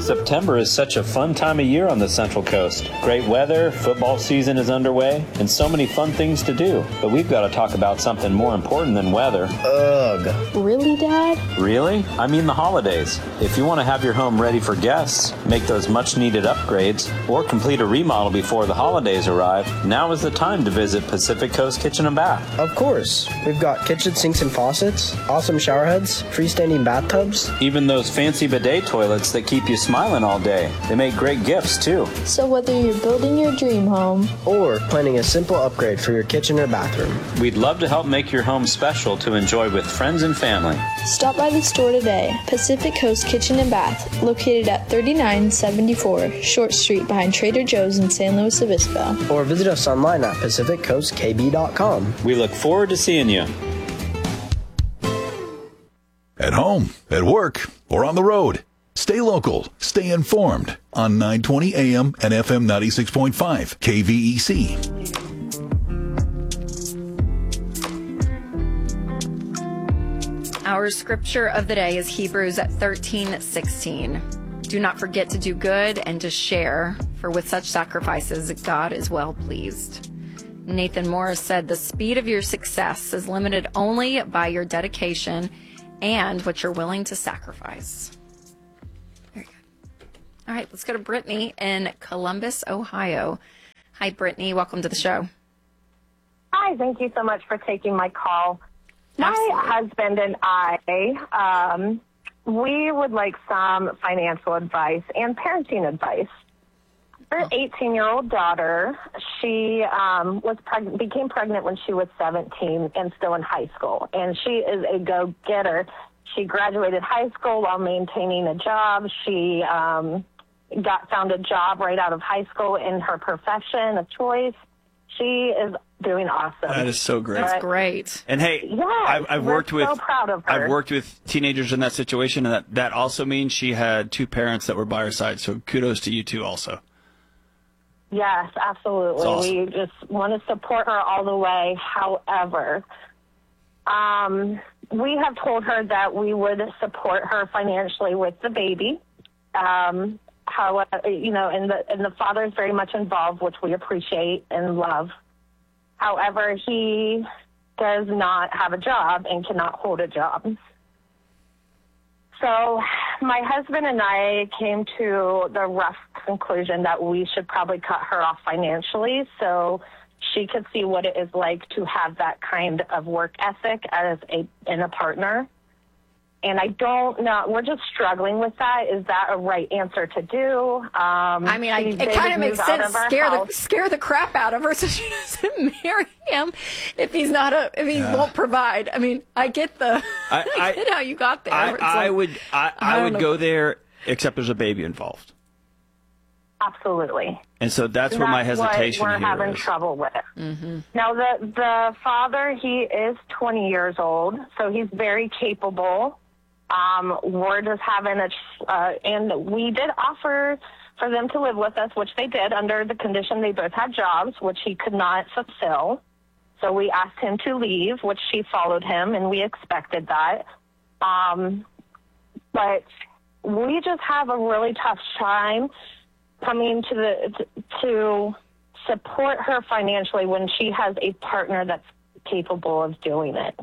September is such a fun time of year on the Central Coast. Great weather, football season is underway, and so many fun things to do. But we've got to talk about something more important than weather. Ugh. Really, Dad? Really? I mean the holidays. If you want to have your home ready for guests, make those much-needed upgrades, or complete a remodel before the holidays arrive, now is the time to visit Pacific Coast Kitchen and Bath. Of course. We've got kitchen sinks and faucets, awesome shower heads, freestanding bathtubs. Even those fancy bidet toilets that keep you smiling all day. They make great gifts, too. So whether you're building your dream home or planning a simple upgrade for your kitchen or bathroom, we'd love to help make your home special to enjoy with friends and family. stop by the store today. Pacific Coast Kitchen and Bath, located at 3974 Short Street behind Trader Joe's in San Luis Obispo. or visit us online at pacificcoastkb.com. We look forward to seeing you. At home, at work, or on the road. Stay local. Stay informed on 920 AM and FM 96.5 KVEC. Our scripture of the day is Hebrews 13:16. Do not forget to do good and to share, for with such sacrifices God is well pleased. Nathan Morris said, the speed of your success is limited only by your dedication and what you're willing to sacrifice. Very good. All right, let's go to Brittany in Columbus, Ohio. Hi, Brittany. Welcome to the show. Hi, thank you so much for taking my call. Absolutely. My husband and I, we would like some financial advice and parenting advice. Our 18-year-old daughter, she became pregnant when she was 17 and still in high school. And she is a go-getter. She graduated high school while maintaining a job. She found a job right out of high school in her profession of choice. She is doing awesome. That is so great. That's great. And hey, Yes, I've we're worked with so proud of her. I've worked with teenagers in that situation, and that also means she had two parents that were by her side. So kudos to you two also. Yes, absolutely. That's awesome. We just want to support her all the way. However, we have told her that we would support her financially with the baby. However, and the father is very much involved, which we appreciate and love. However, he does not have a job and cannot hold a job. So my husband and I came to the rough conclusion that we should probably cut her off financially so she could see what it is like to have that kind of work ethic in a partner. And I don't know. We're just struggling with that. Is that a right answer to do? It kind of makes sense. Scare the crap out of her so she doesn't marry him if he won't provide. I mean, I get I get how you got there. I would go there, except there's a baby involved. Absolutely. And so that's where my hesitation what we're here having is. trouble with. Mm-hmm. Now, the father, he is 20 years old, so he's very capable. We're just having and we did offer for them to live with us, which they did under the condition they both had jobs, which he could not fulfill. So we asked him to leave, which she followed him, and we expected that. But we just have a really tough time coming to support her financially when she has a partner that's capable of doing it.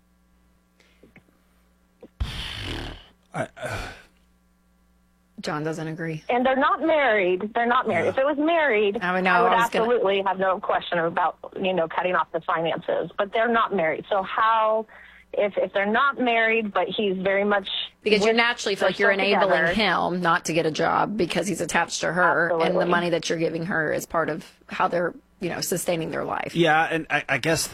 John doesn't agree. And they're not married. They're not married. If it was married, I would absolutely have no question about, cutting off the finances. But they're not married. So how, if they're not married, but he's very much... Because you naturally feel like you're enabling him not to get a job because he's attached to her. Absolutely. And the money that you're giving her is part of how they're, sustaining their life. Yeah, and I guess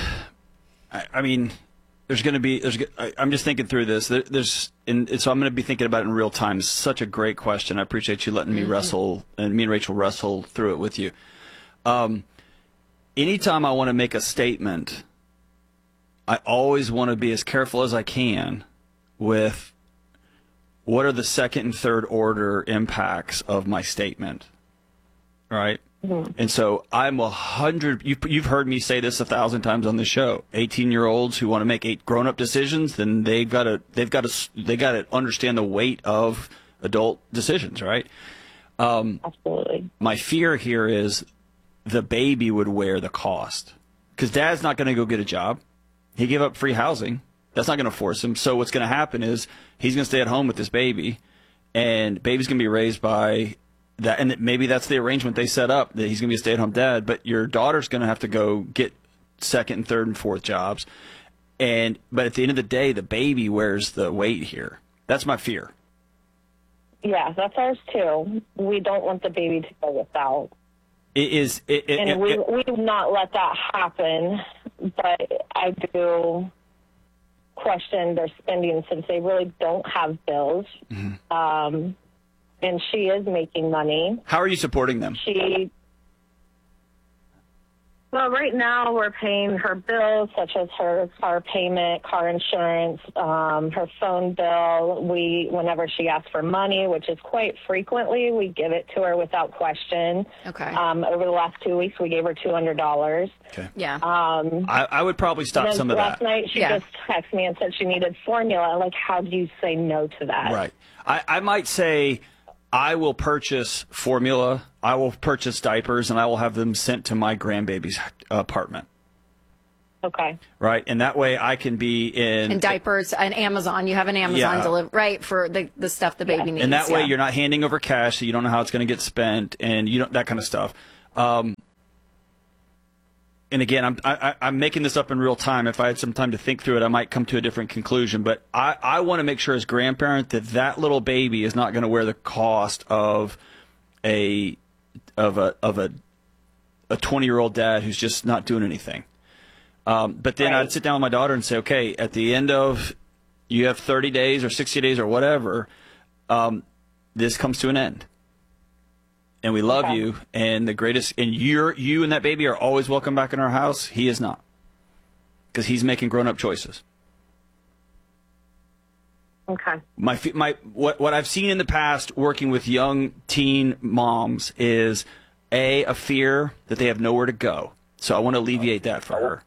there's going to be. I'm just thinking through this. So I'm going to be thinking about it in real time. It's such a great question. I appreciate you letting me wrestle, and me and Rachel wrestle through it with you. Anytime I want to make a statement, I always want to be as careful as I can with what are the second and third order impacts of my statement. All right. And so I'm 100. You've heard me say this 1,000 times on the show. 18-year-olds who want to make grown-up decisions, then they've got to understand the weight of adult decisions, right? Absolutely. My fear here is the baby would wear the cost because dad's not going to go get a job. He gave up free housing. That's not going to force him. So what's going to happen is he's going to stay at home with this baby, and baby's going to be raised by that. And maybe that's the arrangement they set up, that he's going to be a stay-at-home dad, but your daughter's going to have to go get second and third and fourth jobs. But at the end of the day, the baby wears the weight here. That's my fear. Yeah, that's ours too. We don't want the baby to go without. We would not let that happen, but I do question their spending since they really don't have bills. Mm-hmm. And she is making money. How are you supporting them? Well, right now we're paying her bills, such as her car payment, car insurance, her phone bill. Whenever she asks for money, which is quite frequently, we give it to her without question. Okay. Over the last 2 weeks, we gave her $200. Okay. Yeah. I would probably stop some of that. Last night, she just texted me and said she needed formula. Like, how do you say no to that? Right. I might say, I will purchase formula, I will purchase diapers, and I will have them sent to my grandbaby's apartment. Okay. Right? And that way I can be in... And diapers, and Amazon. You have an Amazon delivery, right, for the stuff the baby needs. And that way you're not handing over cash, so you don't know how it's going to get spent, and you don't, that kind of stuff. And again, I'm making this up in real time. If I had some time to think through it, I might come to a different conclusion. But I want to make sure as grandparent that little baby is not going to wear the cost of a 20-year-old dad who's just not doing anything. But then I'd sit down with my daughter and say, okay, at the end of, you have 30 days or 60 days or whatever, this comes to an end. And we love you, and you and that baby are always welcome back in our house. He is not, because he's making grown-up choices. Okay. What I've seen in the past working with young teen moms is a fear that they have nowhere to go. So I want to alleviate that for her.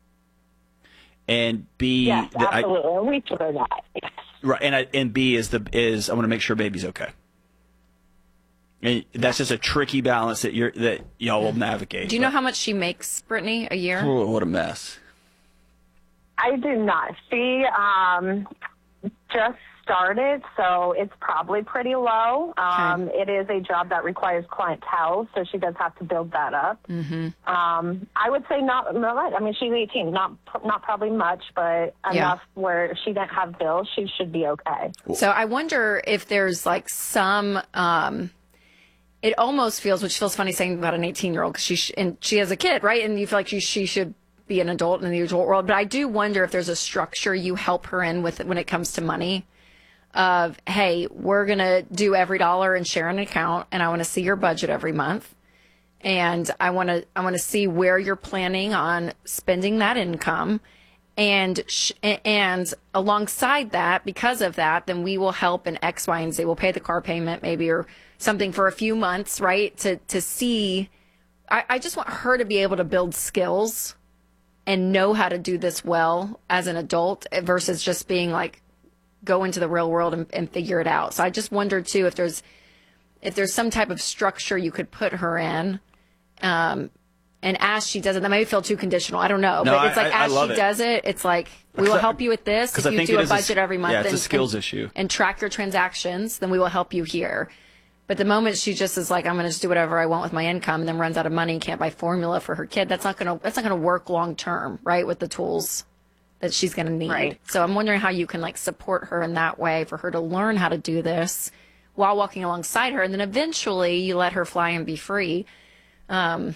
And B, yes, absolutely. We told her that. Yes. Right, and B is I want to make sure baby's okay. And that's just a tricky balance that y'all will navigate. Do you know how much she makes, Brittany, a year? Oh, what a mess. I do not. She just started, so it's probably pretty low. It is a job that requires clientele, so she does have to build that up. Mm-hmm. I would say not much. I mean, she's 18, not probably much, but enough where if she didn't have bills, she should be okay. So I wonder if there's like some... it almost feels, which feels funny saying about an 18-year-old, because she has a kid, right? And you feel like she should be an adult in the adult world. But I do wonder if there's a structure you help her in with when it comes to money. Of, hey, we're going to do every dollar and share an account, and I want to see your budget every month. And I want to see where you're planning on spending that income. And alongside that, because of that, then we will help in X, Y, and Z. We'll pay the car payment maybe, or something for a few months, right? To see, I just want her to be able to build skills and know how to do this well as an adult versus just being like, go into the real world and figure it out. So I just wonder too, if there's some type of structure you could put her in, and as she does it, that may feel too conditional. I don't know, but it's like as she does it, it's like, we will help you with this. If you do a budget every month, it's a skills issue, and track your transactions, then we will help you here. But the moment she just is like, I'm going to just do whatever I want with my income, and then runs out of money, can't buy formula for her kid, that's not going to work long term, right? With the tools that she's going to need. Right. So I'm wondering how you can like support her in that way for her to learn how to do this while walking alongside her, and then eventually you let her fly and be free. But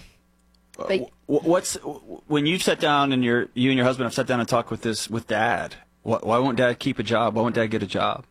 when you've sat down and you and your husband have sat down and talked with Dad, why won't Dad keep a job? Why won't Dad get a job?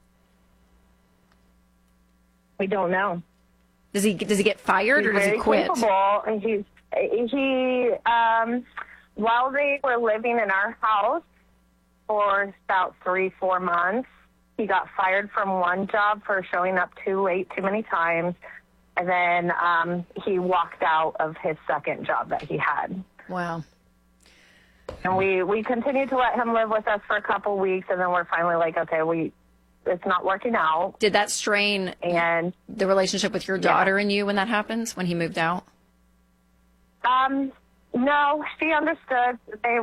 We don't know. Does he get fired or does he quit? Capable, and he while they were living in our house for about 3-4 months, he got fired from one job for showing up too late too many times, and then he walked out of his second job that he had. Wow. And we continued to let him live with us for a couple weeks, and then we're finally like, okay, it's not working out. Did that strain And the relationship with your daughter and you when that happens, when he moved out? No, she understood. She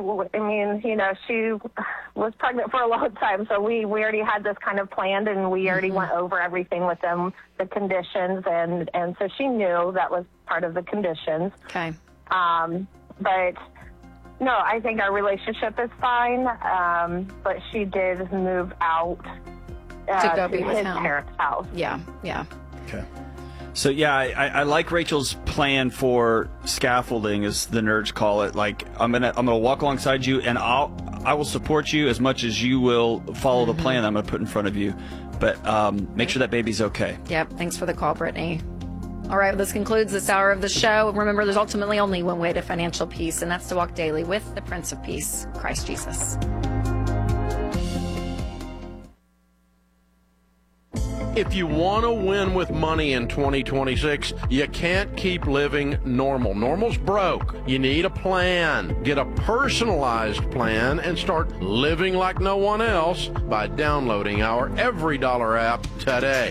was pregnant for a long time, so we already had this kind of planned, and we already went over everything with them, the conditions, and so she knew that was part of the conditions. Okay. But no, I think our relationship is fine. But she did move out To go be to with his him. parents' house. Yeah. Okay. So yeah, I like Rachel's plan for scaffolding, as the nerds call it. Like I'm gonna walk alongside you, and I will support you as much as you will follow the plan I'm gonna put in front of you. But make sure that baby's okay. Yep. Thanks for the call, Brittany. All right, well, this concludes this hour of the show. Remember, there's ultimately only one way to financial peace, and that's to walk daily with the Prince of Peace, Christ Jesus. If you want to win with money in 2026, you can't keep living normal. Normal's broke. You need a plan. Get a personalized plan and start living like no one else by downloading our Every Dollar app today.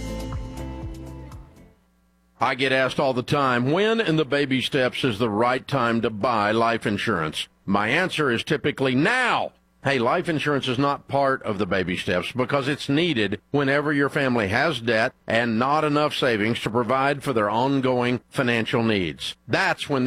I get asked all the time, when in the baby steps is the right time to buy life insurance? My answer is typically now. Hey, life insurance is not part of the baby steps because it's needed whenever your family has debt and not enough savings to provide for their ongoing financial needs. That's when